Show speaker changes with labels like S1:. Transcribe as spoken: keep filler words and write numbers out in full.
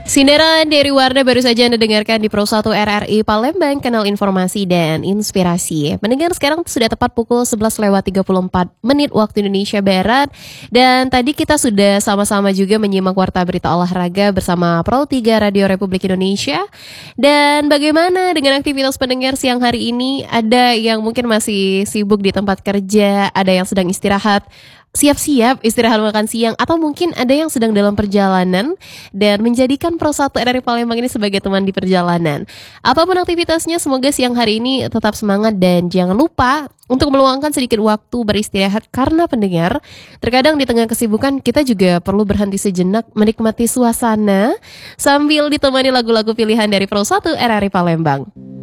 S1: Sindiran dari Warna baru saja Anda dengarkan di Pro satu R R I Palembang, kanal informasi dan inspirasi. Mendengar sekarang sudah tepat pukul sebelas lewat tiga puluh empat menit waktu Indonesia Barat. Dan tadi kita sudah sama-sama juga menyimak warta berita olahraga bersama Pro tiga Radio Republik Indonesia. Dan bagaimana dengan aktivitas pendengar siang hari ini? Ada yang mungkin masih sibuk di tempat kerja, ada yang sedang istirahat, siap-siap istirahat makan siang, atau mungkin ada yang sedang dalam perjalanan dan menjadikan Pro satu R R I Palembang ini sebagai teman di perjalanan. Apapun aktivitasnya, semoga siang hari ini tetap semangat dan jangan lupa untuk meluangkan sedikit waktu beristirahat, karena pendengar, terkadang di tengah kesibukan kita juga perlu berhenti sejenak menikmati suasana sambil ditemani lagu-lagu pilihan dari Pro satu R R I Palembang.